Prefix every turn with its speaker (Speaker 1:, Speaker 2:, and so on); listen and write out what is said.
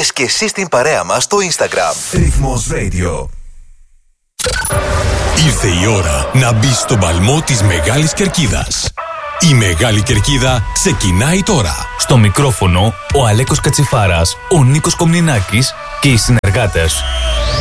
Speaker 1: Μπες και εσύ στην παρέα μας στο Instagram.
Speaker 2: Ρυθμός Radio.
Speaker 3: Ήρθε η ώρα να μπεις στον παλμό της Μεγάλης Κερκίδας. Η Μεγάλη Κερκίδα ξεκινάει τώρα.
Speaker 4: Στο μικρόφωνο ο Αλέκος Κατσιφάρας, ο Νίκος Κομνηνάκης και οι συνεργάτες.